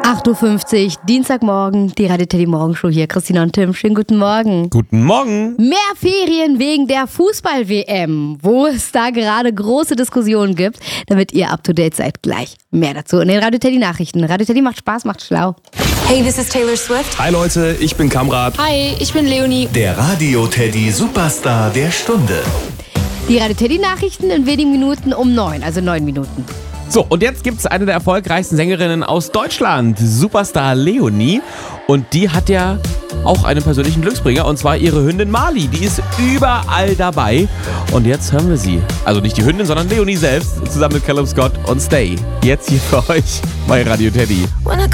8.50 Uhr, Dienstagmorgen, die Radio Teddy Morgenshow hier. Christina und Tim, schönen guten Morgen. Guten Morgen. Mehr Ferien wegen der Fußball-WM, wo es da gerade große Diskussionen gibt, damit ihr up to date seid. Gleich mehr dazu in den Radio Teddy Nachrichten. Radio Teddy macht Spaß, macht schlau. Hey, this is Taylor Swift. Hi Leute, ich bin Kamrat. Hi, ich bin Leonie. Der Radio Teddy Superstar der Stunde. Die Radio Teddy Nachrichten in wenigen Minuten um 9, also 9 Minuten. So, und jetzt gibt es eine der erfolgreichsten Sängerinnen aus Deutschland, Superstar Leonie. Und die hat ja auch einen persönlichen Glücksbringer, und zwar ihre Hündin Mali. Die ist überall dabei. Und jetzt hören wir sie. Also nicht die Hündin, sondern Leonie selbst, zusammen mit Callum Scott und Stay. Jetzt hier für euch bei Radio Teddy. When I